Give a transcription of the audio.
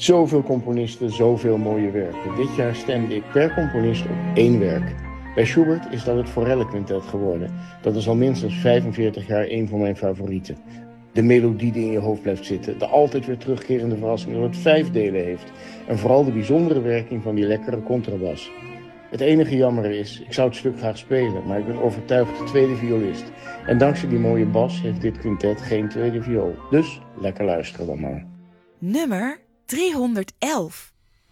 Zoveel componisten, zoveel mooie werken. Dit jaar stemde ik per componist op 1 werk. Bij Schubert is dat het Forellenquintet geworden. Dat is al minstens 45 jaar een van mijn favorieten. De melodie die in je hoofd blijft zitten. De altijd weer terugkerende verrassing dat het 5 delen heeft. En vooral de bijzondere werking van die lekkere contrabas. Het enige jammer is, ik zou het stuk graag spelen, maar ik ben overtuigd tweede violist. En dankzij die mooie bas heeft dit quintet geen tweede viool. Dus lekker luisteren dan maar. Nummer 311.